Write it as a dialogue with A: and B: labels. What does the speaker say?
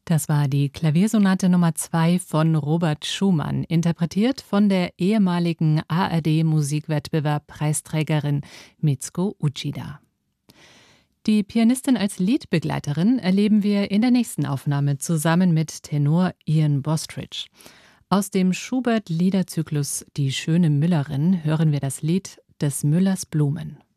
A: Das war die Klaviersonate Nummer 2 von Robert Schumann, interpretiert von der ehemaligen ARD-Musikwettbewerb-Preisträgerin Mitsuko Uchida. Die Pianistin als Liedbegleiterin erleben wir in der nächsten Aufnahme zusammen mit Tenor Ian Bostridge. Aus dem Schubert-Liederzyklus Die schöne Müllerin hören wir das Lied Des Müllers Blumen.